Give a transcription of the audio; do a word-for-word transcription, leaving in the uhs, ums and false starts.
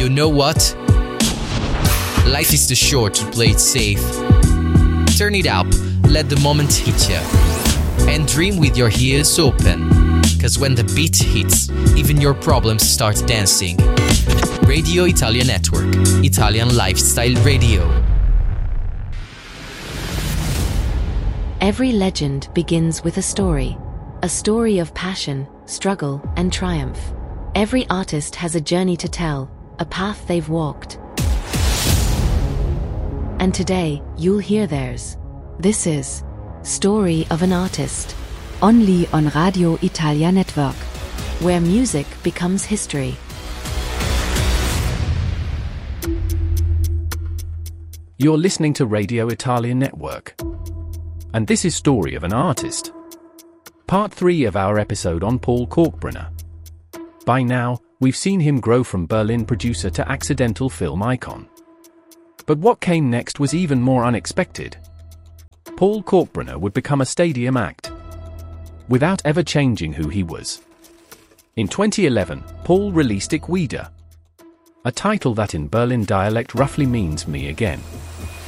You know what? Life is too short to play it safe. Turn it up, let the moment hit you. And dream with your ears open. Cause when the beat hits, even your problems start dancing. Radio Italia Network, Italian Lifestyle Radio. Every legend begins with a story. A story of passion, struggle, and triumph. Every artist has a journey to tell, a path they've walked. And today, you'll hear theirs. This is Story of an Artist. Only on Radio Italia Network. Where music becomes history. You're listening to Radio Italia Network. And this is Story of an Artist. Part three of our episode on Paul Kalkbrenner. By now, we've seen him grow from Berlin producer to accidental film icon. But what came next was even more unexpected. Paul Kalkbrenner would become a stadium act, without ever changing who he was. In twenty eleven, Paul released Ich wieder, a title that in Berlin dialect roughly means me again.